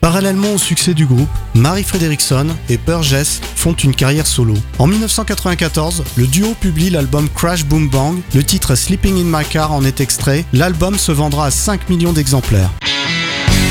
Parallèlement au succès du groupe, Mary Fredriksson et Burgess font une carrière solo. En 1994, le duo publie l'album Crash Boom Bang, le titre Sleeping in My Car en est extrait, l'album se vendra à 5 millions d'exemplaires.